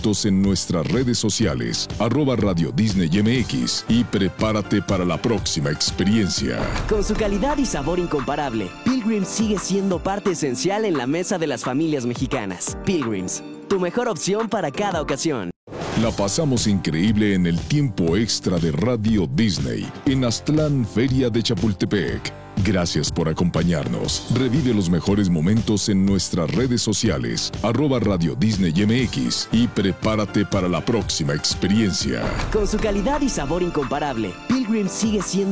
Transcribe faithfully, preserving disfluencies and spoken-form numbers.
momentos en nuestras redes sociales, arroba Radio Disney M X, y prepárate para la próxima experiencia. Con su calidad y sabor incomparable, Pilgrims sigue siendo parte esencial en la mesa de las familias mexicanas. Pilgrims, tu mejor opción para cada ocasión. La pasamos increíble en el tiempo extra de Radio Disney, en Aztlán, Feria de Chapultepec. Gracias por acompañarnos. Revive los mejores momentos en nuestras redes sociales, arroba Radio Disney M X, y prepárate para la próxima experiencia. Con su calidad y sabor incomparable, Pilgrims sigue siendo